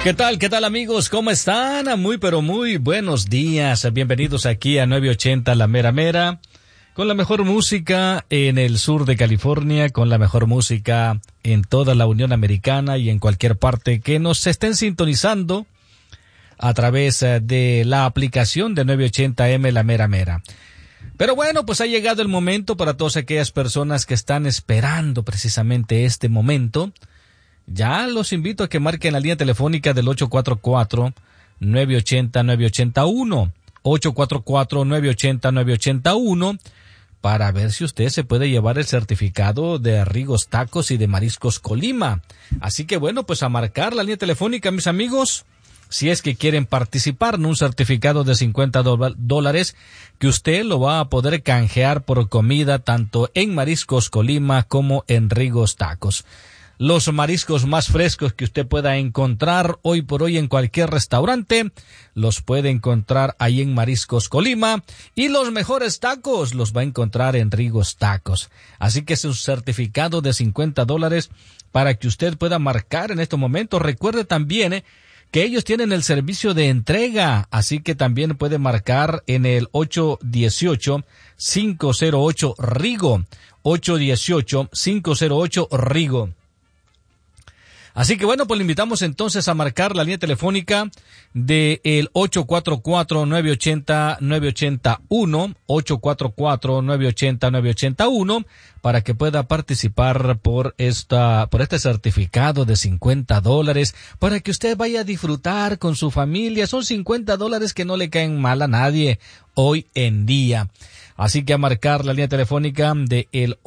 ¿Qué tal amigos? ¿Cómo están? Muy pero muy buenos días. Bienvenidos aquí a 980 La Mera Mera, con la mejor música en el sur de California, con la mejor música en toda la Unión Americana y en cualquier parte que nos estén sintonizando a través de la aplicación de 980M La Mera Mera. Pero bueno, pues ha llegado el momento para todas aquellas personas que están esperando precisamente este momento. Ya los invito a que marquen la línea telefónica del 844-980-981, 844-980-981, para ver si usted se puede llevar el certificado de Rigos Tacos y de Mariscos Colima. Así que bueno, pues a marcar la línea telefónica, mis amigos, si es que quieren participar en un certificado de $50 que usted lo va a poder canjear por comida tanto en Mariscos Colima como en Rigos Tacos. Los mariscos más frescos que usted pueda encontrar hoy por hoy en cualquier restaurante, los puede encontrar ahí en Mariscos Colima, y los mejores tacos los va a encontrar en Rigos Tacos. Así que es un certificado de $50 para que usted pueda marcar en estos momentos. Recuerde también que ellos tienen el servicio de entrega, así que también puede marcar en el 818-508-RIGO, 818-508-RIGO. Así que bueno, pues le invitamos entonces a marcar la línea telefónica de el 844-980-981, 844-980-981, para que pueda participar por este certificado de $50, para que usted vaya a disfrutar con su familia. Son $50 que no le caen mal a nadie hoy en día. Así que a marcar la línea telefónica de el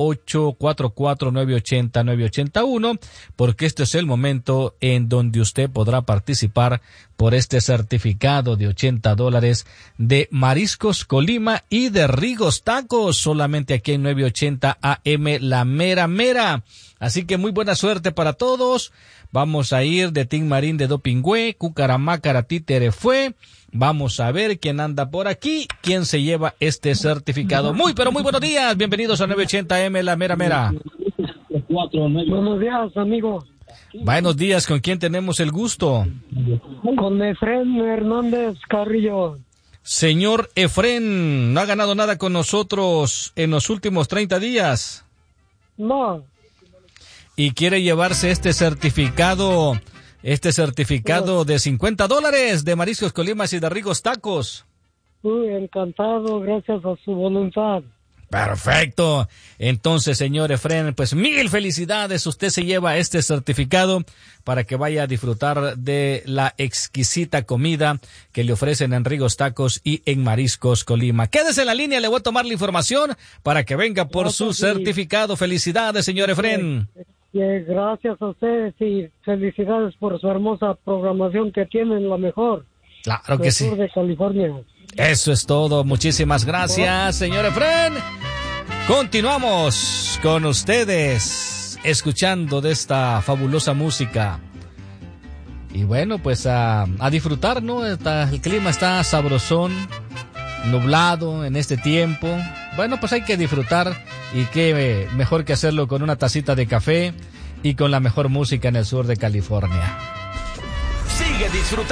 844-980-981, porque este es el momento en donde usted podrá participar por este certificado de $80 de Mariscos Colima y de Rigos Tacos, solamente aquí en 980 AM La Mera Mera. Así que muy buena suerte para todos. Vamos a ir de Tin Marín de Dopingüe, Cucaramácara, Títere fue. Vamos a ver quién anda por aquí, quién se lleva este certificado. Muy, pero muy buenos días. Bienvenidos a 980M La Mera Mera. Buenos días, amigo. Buenos días, ¿con quién tenemos el gusto? Con Efren Hernández Carrillo. Señor Efren, ¿no ha ganado nada con nosotros en los últimos 30 días? No. ¿Y quiere llevarse este certificado de $50 de Mariscos Colima y de Rigos Tacos? Encantado, gracias a su voluntad. Perfecto. Entonces, señor Efren, pues mil felicidades. Usted se lleva este certificado para que vaya a disfrutar de la exquisita comida que le ofrecen en Rigos Tacos y en Mariscos Colima. Quédese en la línea, le voy a tomar la información para que venga por su certificado. Felicidades, señor Efren. Gracias a ustedes y felicidades por su hermosa programación que tienen, la mejor. Claro que sí. Sur de California. Eso es todo. Muchísimas gracias, señor Efren. Continuamos con ustedes escuchando de esta fabulosa música. Y bueno, pues a disfrutar, ¿no? El clima está sabrosón, nublado en este tiempo. Bueno, pues hay que disfrutar, y qué mejor que hacerlo con una tacita de café y con la mejor música en el sur de California. Sigue disfrutando.